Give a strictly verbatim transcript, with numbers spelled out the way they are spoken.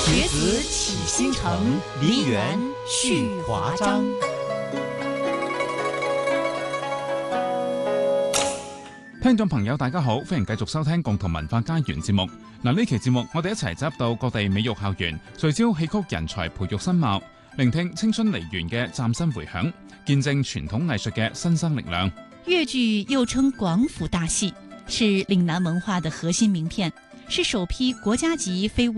学子起新城，梨园续华章。 聽眾朋友大家好，歡迎繼續收聽共同文化家園節目。嗱，呢期節目我哋一齊走入到各地美育校園，聚焦戲曲人才培育新貌，聆聽青春梨園嘅嶄新回響，見證傳統藝術嘅新生力量。 粵劇又稱廣府大戲，是嶺南文化的核心名片，是首批國家級非物